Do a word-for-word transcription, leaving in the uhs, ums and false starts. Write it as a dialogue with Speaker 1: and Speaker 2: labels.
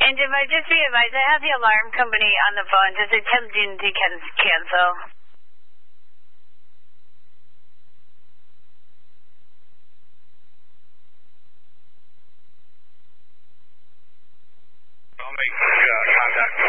Speaker 1: And if I just be advised, I have the alarm company on the phone just attempting to can- cancel.
Speaker 2: I'll make uh, contact